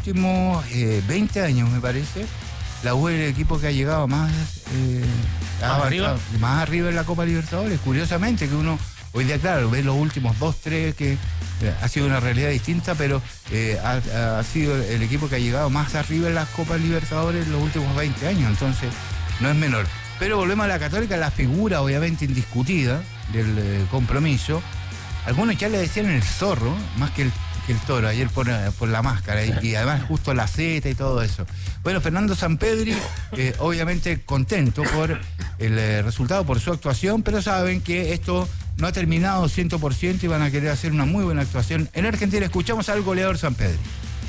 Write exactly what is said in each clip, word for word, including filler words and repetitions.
últimos eh, veinte años, me parece, la U es el equipo que ha llegado más, eh, ¿Más arriba? más arriba en la Copa Libertadores. Curiosamente, que uno hoy día, claro, ve los últimos dos, tres, que eh, ha sido una realidad distinta, pero eh, ha, ha sido el equipo que ha llegado más arriba en las Copas Libertadores en los últimos veinte años, entonces no es menor. Pero volvemos a la Católica, la figura obviamente indiscutida del eh, compromiso. Algunos ya le decían el zorro, más que el, que el toro, ayer por, por la máscara, y, y además justo la zeta y todo eso. Bueno, Fernando Sampedri, eh, obviamente contento por el eh, resultado, por su actuación, pero saben que esto no ha terminado cien por ciento y van a querer hacer una muy buena actuación en Argentina. Escuchamos al goleador Sampedri.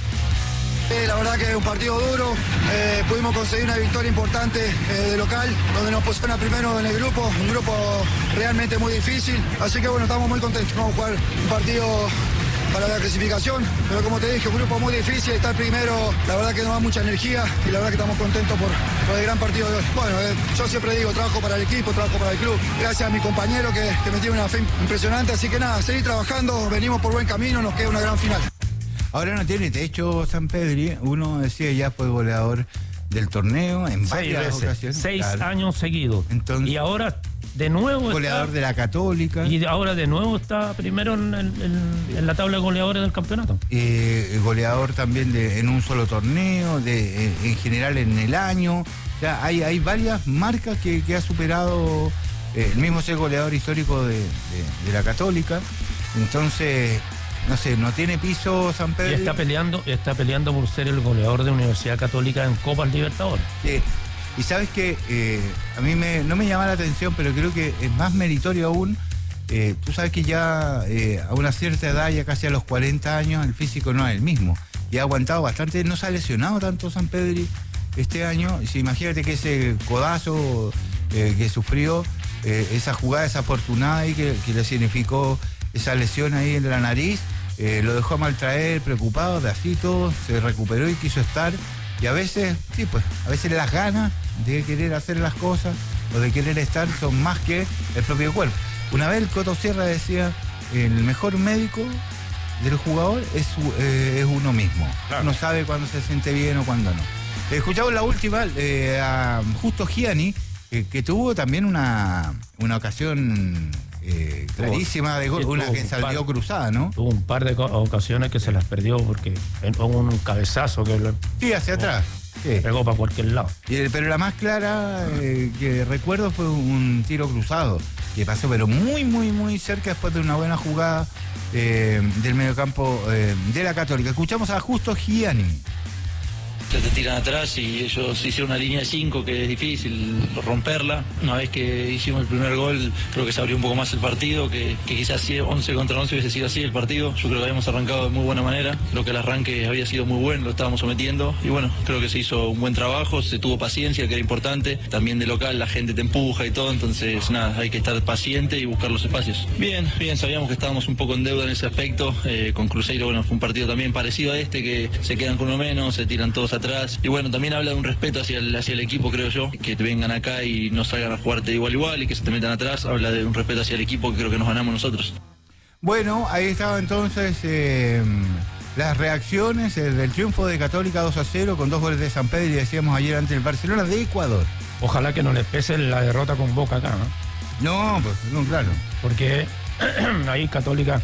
Eh, la verdad que es un partido duro, eh, pudimos conseguir una victoria importante eh, de local, donde nos posiciona primero en el grupo, un grupo realmente muy difícil, así que bueno, estamos muy contentos, vamos a jugar un partido para la clasificación, pero como te dije, un grupo muy difícil, estar primero, la verdad que nos da mucha energía y la verdad que estamos contentos por, por el gran partido de hoy. Bueno, eh, yo siempre digo, trabajo para el equipo, trabajo para el club, gracias a mi compañero que, que me tiene una fe impresionante, así que nada, seguir trabajando, venimos por buen camino, nos queda una gran final. Ahora no tiene techo Sampedri, uno decía ya fue goleador del torneo en varias Seis veces, ocasiones. seis Claro. años seguidos. Entonces, y ahora de nuevo goleador está, de la Católica. y ahora de nuevo está primero en, en, en la tabla de goleadores del campeonato. Eh, goleador también de, en un solo torneo, de, en, en general en el año. O sea, hay, hay varias marcas que, que ha superado, eh, el mismo ser goleador histórico de, de, de la Católica. Entonces, no sé, no tiene piso San Pedro. Y está peleando, está peleando por ser el goleador de Universidad Católica en Copas Libertadores. Sí. Y sabes que eh, a mí me, no me llama la atención, pero creo que es más meritorio aún. Eh, tú sabes que ya eh, a una cierta edad, ya casi a los cuarenta años, el físico no es el mismo. Y ha aguantado bastante, no se ha lesionado tanto Sampedri este año. Y si imagínate que ese codazo eh, que sufrió, eh, esa jugada desafortunada y que, que le significó esa lesión ahí en la nariz, eh, lo dejó a maltraer, preocupado, de así todo, se recuperó y quiso estar. Y a veces, sí, pues, a veces las ganas de querer hacer las cosas o de querer estar son más que el propio cuerpo. Una vez el Coto Sierra decía, el mejor médico del jugador es, eh, es uno mismo. Claro. Uno sabe cuándo se siente bien o cuándo no. Eh, escuchamos la última, eh, a Justo Gianni, eh, que tuvo también una, una ocasión eh, clarísima, de gol, sí, una que salió par, cruzada, ¿no? Tuvo un par de ocasiones que se las perdió porque hubo un cabezazo que... Le, sí, hacia oh, atrás. Sí. Pegó para cualquier lado. Y, pero la más clara eh, que recuerdo fue un tiro cruzado que pasó, pero muy, muy, muy cerca después de una buena jugada eh, del mediocampo eh, de la Católica. Escuchamos a Justo Gianni. Te tiran atrás y ellos hicieron una línea de cinco que es difícil romperla. Una vez que hicimos el primer gol, creo que se abrió un poco más el partido, que, que quizás once contra once hubiese sido así el partido. Yo creo que habíamos arrancado de muy buena manera. Creo que el arranque había sido muy bueno, lo estábamos sometiendo. Y bueno, creo que se hizo un buen trabajo, se tuvo paciencia, que era importante. También de local la gente te empuja y todo, entonces nada, hay que estar paciente y buscar los espacios. Bien, bien, sabíamos que estábamos un poco en deuda en ese aspecto. Eh, con Cruzeiro, bueno, fue un partido también parecido a este, que se quedan con uno menos, se tiran todos atrás, y bueno, también habla de un respeto hacia el, hacia el equipo, creo yo, que vengan acá y no salgan a jugarte igual igual y que se te metan atrás, habla de un respeto hacia el equipo que creo que nos ganamos nosotros. Bueno, ahí estaba entonces eh, las reacciones eh, del triunfo de Católica dos a cero con dos goles de Sampedri, decíamos ayer ante el Barcelona de Ecuador. Ojalá que no les pese la derrota con Boca acá, ¿no? No, pues no, claro. Porque ahí Católica,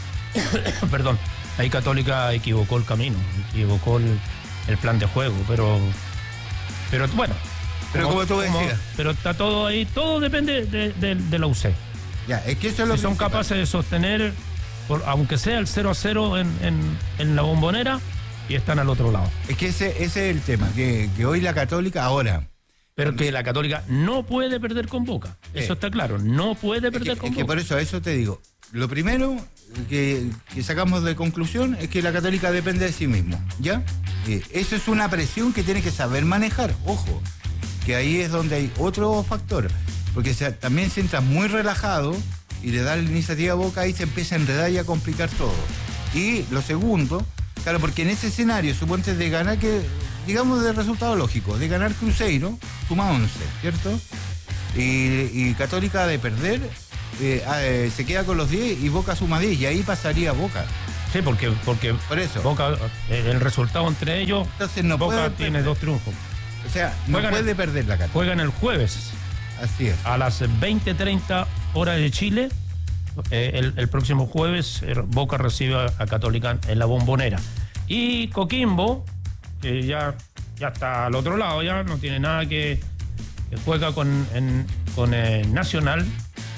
perdón, ahí Católica equivocó el camino, equivocó el el plan de juego, pero pero bueno, pero como, como tú decías, como, pero está todo ahí, todo depende de, de, de la U C. Ya, es que eso es lo si son principal. capaces de sostener, por, aunque sea el cero a cero en, en, en la Bombonera, y están al otro lado. Es que ese, ese es el tema, que, que hoy la Católica, ahora... Pero que la Católica no puede perder con Boca, eh, eso está claro, no puede perder es que, con es Boca. Que por eso, a eso te digo, lo primero que, que sacamos de conclusión es que la Católica depende de sí mismo, ¿ya? Eh, eso es una presión que tiene que saber manejar, ojo, que ahí es donde hay otro factor, porque se, también se entra muy relajado y le da la iniciativa a Boca, ahí se empieza a enredar y a complicar todo. Y lo segundo, claro, porque en ese escenario, suponte de ganar, que digamos de resultado lógico, de ganar Cruzeiro, suma once, ¿cierto? Y, y Católica de perder, eh, eh, se queda con los diez y Boca suma diez, y ahí pasaría Boca. Sí, porque, porque Por eso. Boca, el, el resultado entre ellos, Entonces no Boca puede tiene perder. dos triunfos. O sea, no Juegan puede el- perder la Católica. Juegan el jueves Así es. a las veinte treinta horas de Chile. Eh, el, el próximo jueves eh, Boca recibe a, a Católica en la Bombonera. Y Coquimbo, que ya, ya está al otro lado, ya no tiene nada que, que juega con, en- con eh, Nacional.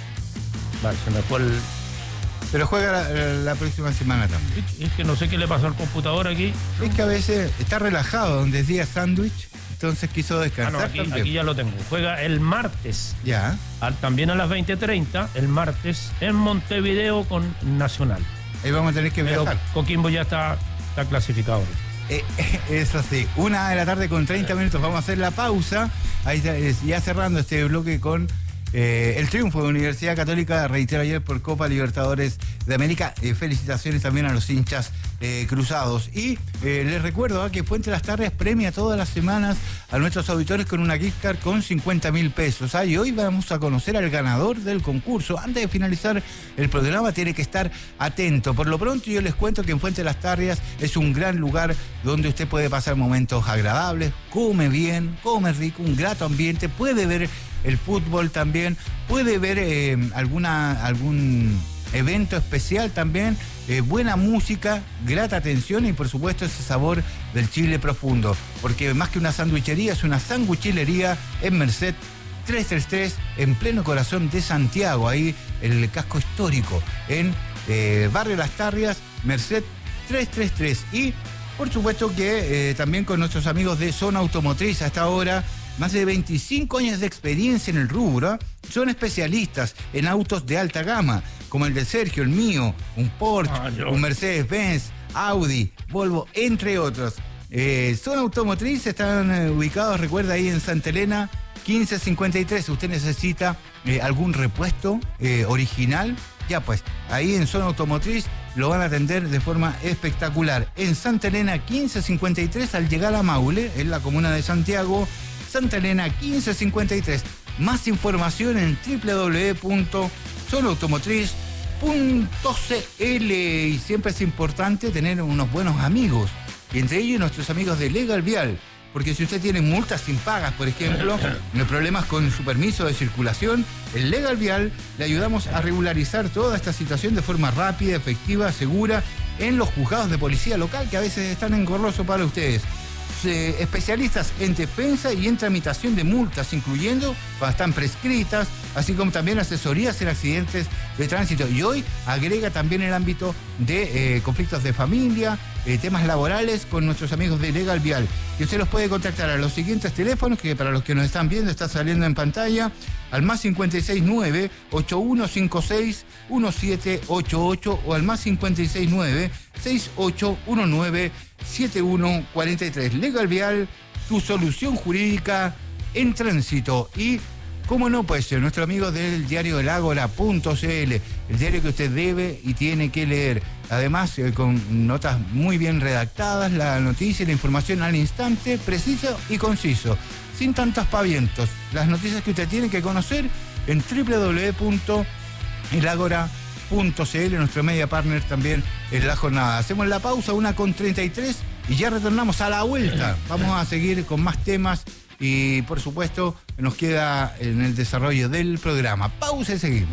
Vale, se me fue el... Pero juega la, la próxima semana también. Es que no sé qué le pasó al computador aquí. Es que a veces está relajado donde es día sándwich, entonces quiso Ah, descansar no, aquí, también. aquí ya lo tengo. Juega el martes, Ya. al- también a las veinte treinta, el martes, en Montevideo con Nacional. Ahí vamos a tener que Pero viajar. Coquimbo ya está, está clasificado. Eh, eh, eso sí, una de la tarde con treinta minutos. Vamos a hacer la pausa. Ahí está, eh, ya cerrando este bloque con eh, el triunfo de Universidad Católica, reitero ayer por Copa Libertadores de América. Eh, felicitaciones también a los hinchas eh, cruzados. Y eh, les recuerdo ah, que Fuente Las Tardes premia todas las semanas a nuestros auditores con una gift card con cincuenta mil pesos. Ah, y hoy vamos a conocer al ganador del concurso. Antes de finalizar el programa tiene que estar atento. Por lo pronto yo les cuento que en Fuente Las Tarrias es un gran lugar donde usted puede pasar momentos agradables, come bien, come rico, un grato ambiente, puede ver el fútbol también, puede ver eh, alguna algún evento especial también, eh, buena música, grata atención y por supuesto ese sabor del Chile profundo, porque más que una sandwichería es una sanguichilería en Merced trescientos treinta y tres, en pleno corazón de Santiago, ahí en el casco histórico, en eh, Barrio Las Tarrias, Merced trescientos treinta y tres. Y por supuesto que eh, también con nuestros amigos de Zona Automotriz, hasta ahora más de veinticinco años de experiencia en el rubro, ¿eh? Son especialistas en autos de alta gama, como el de Sergio, el mío, un Porsche, Ah, yo. un Mercedes-Benz, Audi, Volvo, entre otros. Eh, Zona Automotriz están eh, ubicados, recuerda, ahí en Santa Elena, quince cincuenta y tres. Si usted necesita eh, algún repuesto eh, original, ya pues, ahí en Zona Automotriz lo van a atender de forma espectacular. En Santa Elena quince cincuenta y tres, al llegar a Maule, en la comuna de Santiago, Santa Elena quince cincuenta y tres. Más información en doble u doble u doble u punto zona automotriz punto c l. Y siempre es importante tener unos buenos amigos, y entre ellos nuestros amigos de Legal Vial. Porque si usted tiene multas impagas, por ejemplo, no problemas con su permiso de circulación, en Legal Vial le ayudamos a regularizar toda esta situación de forma rápida, efectiva, segura, en los juzgados de policía local, que a veces están engorrosos para ustedes. Eh, especialistas en defensa y en tramitación de multas, incluyendo cuando están prescritas, así como también asesorías en accidentes de tránsito. Y hoy agrega también el ámbito de eh, conflictos de familia, eh, temas laborales, con nuestros amigos de Legal Vial. Y usted los puede contactar a los siguientes teléfonos, que para los que nos están viendo está saliendo en pantalla, al más cincuenta y seis nueve, ocho uno cinco seis, uno siete ocho ocho o al más cincuenta y seis nueve, seis ocho uno nueve, siete uno cuatro tres. Legal Vial, tu solución jurídica en tránsito. Y cómo no, pues nuestro amigo del diario el ágora punto c l, el diario que usted debe y tiene que leer. Además, eh, con notas muy bien redactadas, la noticia y la información al instante, preciso y conciso, sin tantos pavientos. Las noticias que usted tiene que conocer en doble u doble u doble u punto el ágora punto c l, nuestro media partner también en la jornada. Hacemos la pausa, una con treinta y tres, y ya retornamos a la vuelta. Vamos a seguir con más temas y, por supuesto, nos queda en el desarrollo del programa. Pausa y seguimos.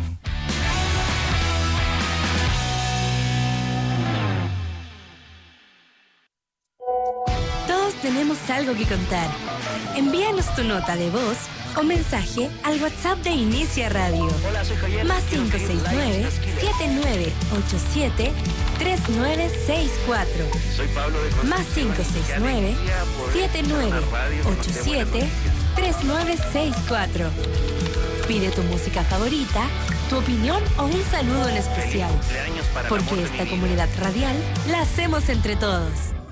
Todos tenemos algo que contar. Envíanos tu nota de voz o mensaje al WhatsApp de Inicia Radio. Hola, soy Javier. Más cinco seis nueve, siete nueve ocho siete, tres nueve seis cuatro. Soy Pablo de Más cinco seis nueve, siete nueve ocho siete, tres nueve seis cuatro. Pide tu música favorita, tu opinión o un saludo en especial. Porque esta comunidad radial la hacemos entre todos.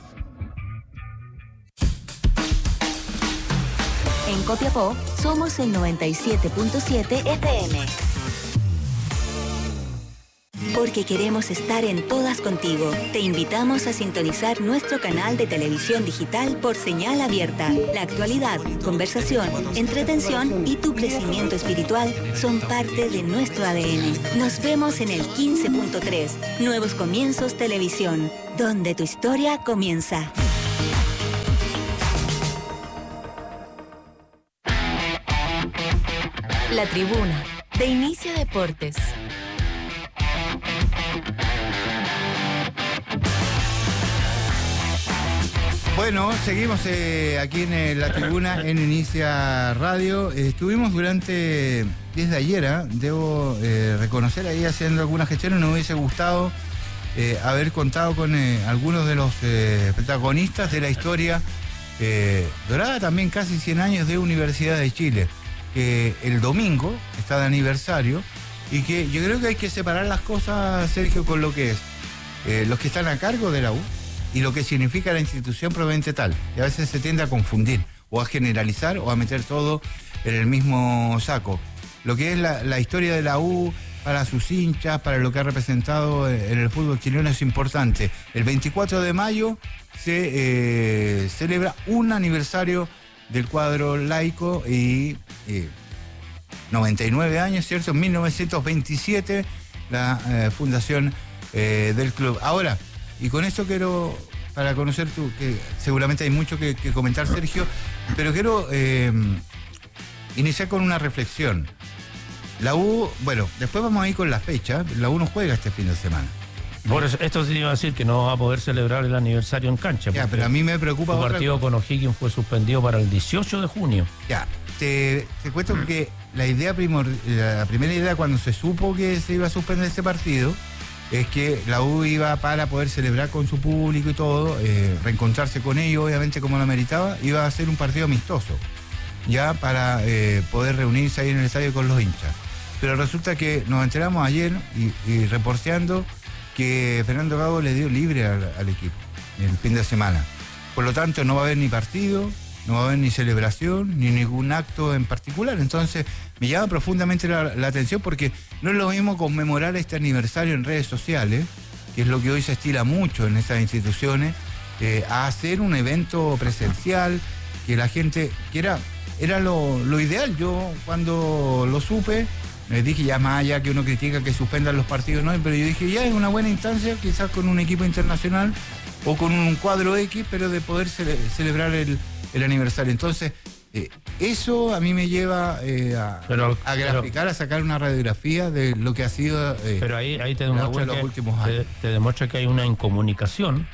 En Copiapó somos el noventa y siete punto siete F M. Porque queremos estar en todas contigo. Te invitamos a sintonizar nuestro canal de televisión digital por señal abierta. La actualidad, conversación, entretención y tu crecimiento espiritual son parte de nuestro A D N. Nos vemos en el quince punto tres. Nuevos Comienzos Televisión, donde tu historia comienza. La Tribuna, de Inicio Deportes. Bueno, seguimos eh, aquí en eh, La Tribuna, en Inicia Radio. Eh, estuvimos durante, desde ayer, ¿eh? debo eh, reconocer, ahí haciendo algunas gestiones. Nos hubiese gustado eh, haber contado con eh, algunos de los eh, protagonistas de la historia eh, dorada, también casi cien años de Universidad de Chile, que el domingo está de aniversario, y que yo creo que hay que separar las cosas, Sergio, con lo que es eh, los que están a cargo de la U y lo que significa la institución propiamente tal. Y a veces se tiende a confundir, o a generalizar, o a meter todo en el mismo saco. Lo que es la, la historia de la U para sus hinchas, para lo que ha representado en el fútbol chileno, es importante. El veinticuatro de mayo se eh, celebra un aniversario del cuadro laico y eh, noventa y nueve años, ¿cierto? En mil novecientos veintisiete, la eh, fundación eh, del club. Ahora, y con esto quiero, para conocer tú, que seguramente hay mucho que, que comentar, Sergio, pero quiero eh, iniciar con una reflexión. La U, bueno, después vamos a ir con la fecha. La U no juega este fin de semana. Por eso, esto sí iba a decir que no va a poder celebrar el aniversario en cancha. Ya, pero a mí me preocupa. El partido con O'Higgins fue suspendido para el dieciocho de junio. Ya, te, te cuento mm. que la idea primor, la primera idea cuando se supo que se iba a suspender este partido es que la U iba, para poder celebrar con su público y todo, eh, reencontrarse con ellos, obviamente como lo meritaba, iba a ser un partido amistoso, ya para eh, poder reunirse ahí en el estadio con los hinchas. Pero resulta que nos enteramos ayer y, y reporteando que Fernando Gago le dio libre al, al equipo el fin de semana. Por lo tanto, no va a haber ni partido, no va a haber ni celebración, ni ningún acto en particular. Entonces, me llama profundamente la, la atención, porque no es lo mismo conmemorar este aniversario en redes sociales, que es lo que hoy se estila mucho en estas instituciones, eh, a hacer un evento presencial, que la gente, que era, era lo, lo ideal. Yo cuando lo supe, me dije, ya más allá que uno critica que suspendan los partidos, no, pero yo dije, ya es una buena instancia, quizás con un equipo internacional o con un cuadro X, pero de poder cele celebrar el, el aniversario. Entonces, eh, eso a mí me lleva eh, a, pero, a graficar, pero, a sacar una radiografía de lo que ha sido eh, pero ahí, ahí te demuestra los que, últimos años. Te, te demuestra que hay una incomunicación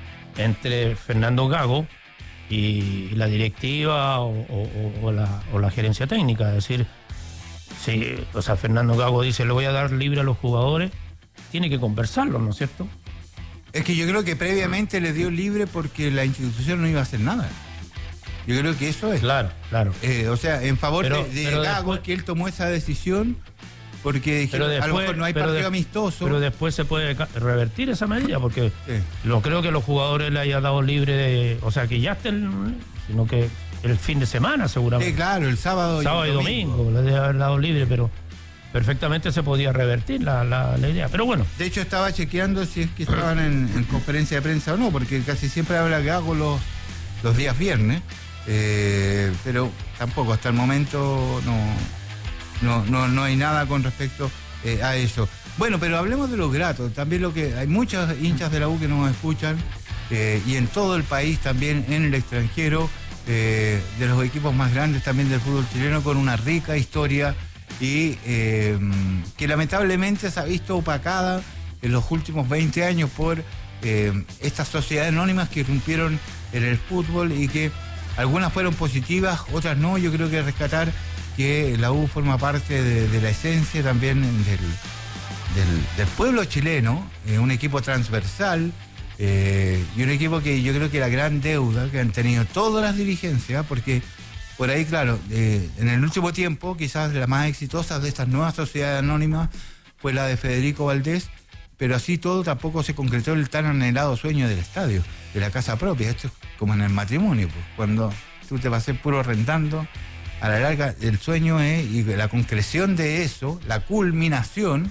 entre Fernando Gago y la directiva o, o, o, la, o la gerencia técnica. Es decir, si, o sea, Fernando Gago dice, le voy a dar libre a los jugadores, tiene que conversarlo, ¿no es cierto? Es que yo creo que previamente le dio libre porque la institución no iba a hacer nada. Yo creo que eso es. Claro, claro. Eh, o sea, en favor pero, de, de pero Gago, después, que él tomó esa decisión porque dijeron, después, a lo mejor no hay partido de, amistoso. Pero después se puede revertir esa medida, porque sí. No creo que los jugadores le hayan dado libre de, o sea, que ya estén, sino que el fin de semana seguramente. Sí, claro, el sábado, sábado y, y domingo. domingo. Le debe haber dado libre, pero perfectamente se podía revertir la, la, la idea. Pero bueno. De hecho, estaba chequeando si es que estaban en, en conferencia de prensa o no, porque casi siempre habla Gago los, los días viernes, eh, pero tampoco hasta el momento no, no, no, no hay nada con respecto eh, a eso. Bueno, pero hablemos de los gratos. También lo que hay muchos hinchas de la U que nos escuchan, eh, y en todo el país, también en el extranjero, eh, de los equipos más grandes también del fútbol chileno, con una rica historia y eh, que lamentablemente se ha visto opacada en los últimos veinte años por eh, estas sociedades anónimas que irrumpieron en el fútbol, y que algunas fueron positivas, otras no. Yo creo que rescatar que la U forma parte de, de la esencia también del, del, del pueblo chileno, eh, un equipo transversal, eh, y un equipo que yo creo que la gran deuda que han tenido todas las dirigencias, porque por ahí, claro, eh, en el último tiempo, quizás la más exitosa de estas nuevas sociedades anónimas fue la de Federico Valdés, pero así todo tampoco se concretó el tan anhelado sueño del estadio, de la casa propia. Esto es como en el matrimonio, pues, cuando tú te vas a ser puro rentando, a la larga el sueño es, y la concreción de eso, la culminación,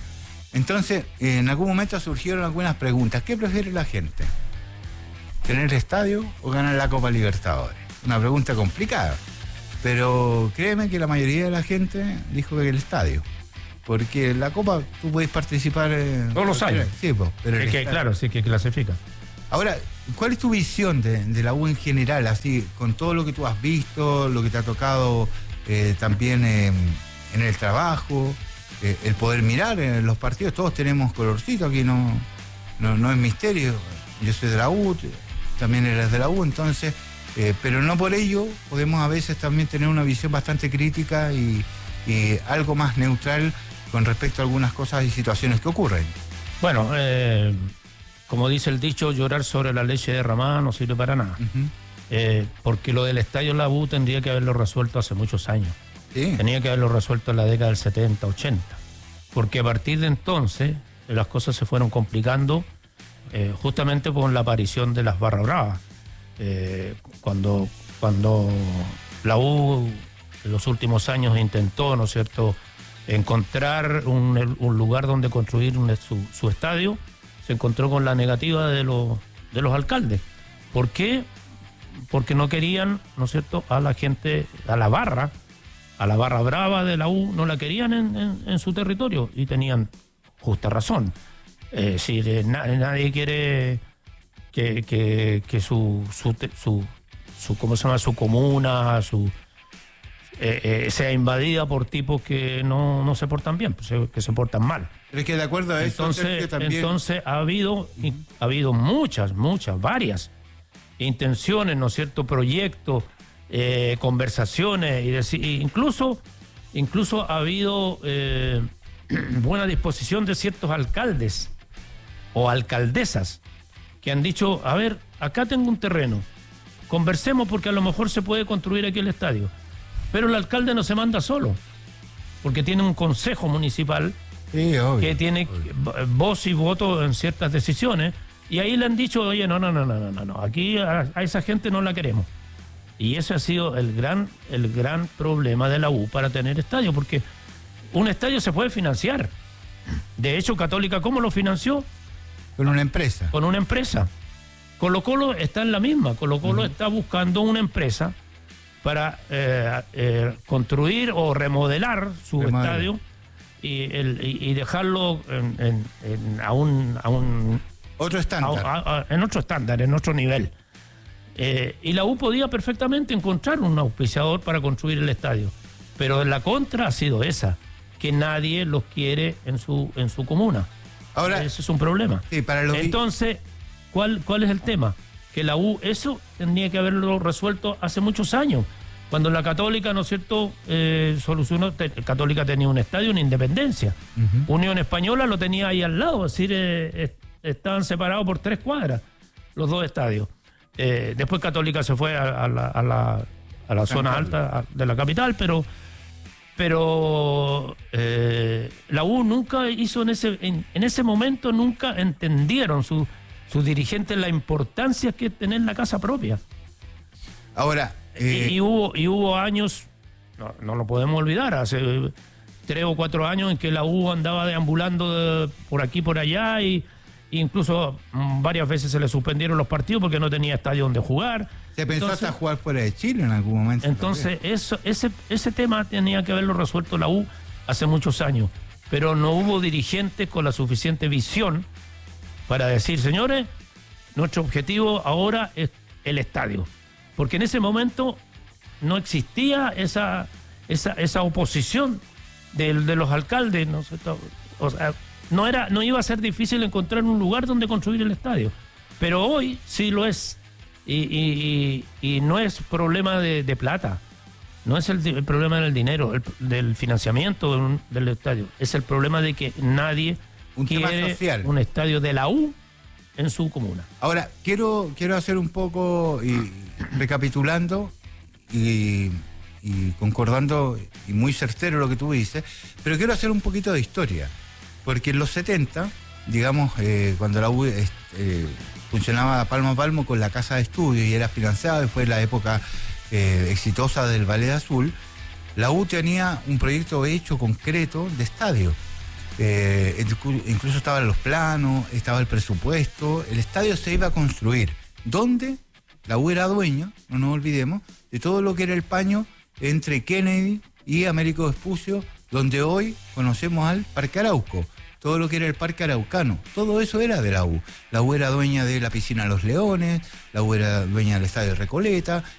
Entonces, en algún momento surgieron algunas preguntas. ¿Qué prefiere la gente? ¿Tener el estadio o ganar la Copa Libertadores? Una pregunta complicada. Pero créeme que la mayoría de la gente dijo que el estadio. Porque la Copa tú puedes participar en todos los años. Sí, pues, pero es que, claro, sí que clasifica. Ahora, ¿cuál es tu visión de, de la U en general? Así, con todo lo que tú has visto, lo que te ha tocado eh, también eh, en el trabajo, eh, el poder mirar en los partidos. Todos tenemos colorcito, aquí no, no, no es misterio. Yo soy de la U, también eres de la U, entonces, eh, pero no por ello podemos a veces también tener una visión bastante crítica y, y algo más neutral con respecto a algunas cosas y situaciones que ocurren. Bueno, eh, como dice el dicho, llorar sobre la leche derramada no sirve para nada. Uh-huh. eh, porque lo del estadio la U tendría que haberlo resuelto hace muchos años. Sí. Tenía que haberlo resuelto en la década del setenta, ochenta. Porque a partir de entonces las cosas se fueron complicando eh, justamente por la aparición de las barras bravas. Eh, cuando, cuando la U en los últimos años intentó, ¿no es cierto?, encontrar un, un lugar donde construir un, su, su estadio, se encontró con la negativa de los, de los alcaldes. ¿Por qué? Porque no querían, ¿no es cierto?, a la gente, a la barra, a la barra brava de la U, no la querían en, en, en su territorio, y tenían justa razón. Eh, si na, nadie quiere que, que, que su, su, su, su, ¿cómo se llama?, su comuna, su... Eh, eh, sea invadida por tipos que no, no se portan bien, pues, que se portan mal. Pero es que de acuerdo a eso, entonces, también... entonces ha habido, ha habido muchas, muchas, varias intenciones, ¿no es cierto?, proyectos, eh, conversaciones, y decir, incluso, incluso ha habido eh, buena disposición de ciertos alcaldes o alcaldesas que han dicho, a ver, acá tengo un terreno, conversemos porque a lo mejor se puede construir aquí el estadio. Pero el alcalde no se manda solo, porque tiene un consejo municipal sí, obvio, que tiene obvio. voz y voto en ciertas decisiones, y ahí le han dicho, oye, no, no, no, no, no, no, aquí a, a esa gente no la queremos. Y ese ha sido el gran, el gran problema de la U para tener estadio, porque un estadio se puede financiar. De hecho, Católica, ¿cómo lo financió? Con una empresa. Con una empresa. Colo-Colo está en la misma. Colo-Colo uh-huh. está buscando una empresa para eh, eh, construir o remodelar su Remodelar. estadio y, el, y, y dejarlo en, en, en, a, un, a un... Otro estándar. A, a, a, en otro estándar, en otro nivel. Eh, y la U podía perfectamente encontrar un auspiciador para construir el estadio. Pero la contra ha sido esa, que nadie los quiere en su, en su comuna. Ahora, ese es un problema. Sí, para lo Entonces, ¿cuál, ¿cuál es el tema? Que la U, eso tendría que haberlo resuelto hace muchos años. Cuando la Católica, ¿no es cierto?, eh, solucionó, te, Católica tenía un estadio en Independencia. Uh-huh. Unión Española lo tenía ahí al lado, es decir, eh, eh, estaban separados por tres cuadras los dos estadios. Eh, después Católica se fue a, a la, a la, a la zona alta de la capital, pero, pero eh, la U nunca hizo en ese, en, en ese momento, nunca entendieron su... sus dirigentes la importancia que es tener la casa propia. Ahora... Eh... Y, y, hubo, y hubo años, no, no lo podemos olvidar, hace tres o cuatro años en que la U andaba deambulando de, por aquí por allá, y incluso mm, varias veces se le suspendieron los partidos porque no tenía estadio donde jugar. Se pensó entonces, hasta jugar fuera de Chile en algún momento. Entonces eso, ese, ese tema tenía que haberlo resuelto la U hace muchos años, pero no hubo dirigentes con la suficiente visión para decir, señores, nuestro objetivo ahora es el estadio. Porque en ese momento no existía esa, esa, esa oposición de, de los alcaldes. ¿No? O sea, no, era, no iba a ser difícil encontrar un lugar donde construir el estadio. Pero hoy sí lo es. Y, y, y, y no es problema de, de plata. No es el, el problema del dinero, el, del financiamiento del, del estadio. Es el problema de que nadie... Un quiere tema social. Un estadio de la U en su comuna. Ahora, quiero, quiero hacer un poco, y recapitulando y, y concordando, y muy certero lo que tú dices, pero quiero hacer un poquito de historia, porque en los setenta, digamos, eh, cuando la U eh, funcionaba palmo a palmo con la Casa de Estudios y era financiada, fue la época eh, exitosa del Ballet Azul, la U tenía un proyecto hecho concreto de estadio. Eh, incluso estaban los planos, estaba el presupuesto, el estadio se iba a construir. ¿Dónde? La U era dueña, no nos olvidemos, de todo lo que era el paño entre Kennedy y Américo Vespucio, donde hoy conocemos al Parque Arauco, todo lo que era el Parque Araucano, todo eso era de la U. La U era dueña de la piscina Los Leones, la U era dueña del Estadio Recoleta,